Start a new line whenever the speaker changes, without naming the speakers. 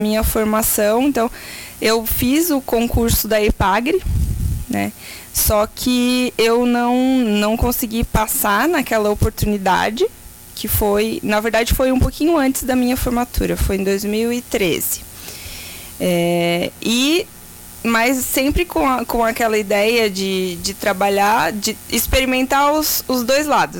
minha formação. Então, eu fiz o concurso da EPAGRE, né? Só que eu não consegui passar naquela oportunidade, que foi, na verdade, foi um pouquinho antes da minha formatura, foi em 2013. Mas sempre com aquela ideia de trabalhar, de experimentar os dois lados.